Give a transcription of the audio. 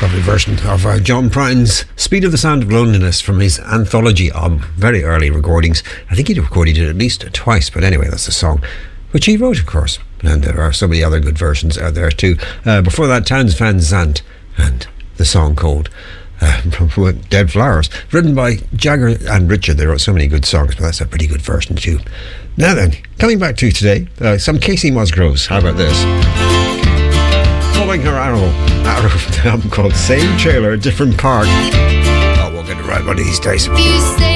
Lovely version of John Prine's Speed of the Sound of Loneliness from his anthology album. Very early recordings. I think he'd recorded it at least twice, but anyway, that's the song which he wrote, of course. And there are so many other good versions out there too. Before that, Townes Van Zandt and the song called Dead Flowers, written by Jagger and Richard. They wrote so many good songs, but that's a pretty good version too. Now then, coming back to today, some Casey Musgroves. How about this? Following her arrow from the album called Same Trailer, Different Park. Oh, we'll get it right one of these days.